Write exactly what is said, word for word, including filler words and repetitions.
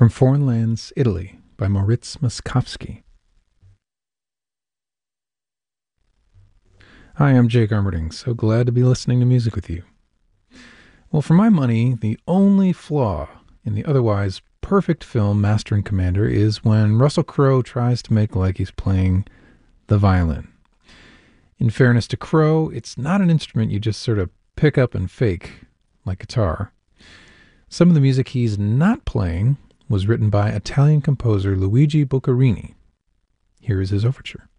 From Foreign Lands, Italy, by Moritz Moszkowski. Hi, I'm Jake Armerding. So glad to be listening to music with you. Well, for my money, the only flaw in the otherwise perfect film Master and Commander is when Russell Crowe tries to make like he's playing the violin. In fairness to Crowe, it's not an instrument you just sort of pick up and fake, like guitar. Some of the music he's not playing was written by Italian composer Luigi Boccherini. Here is his overture.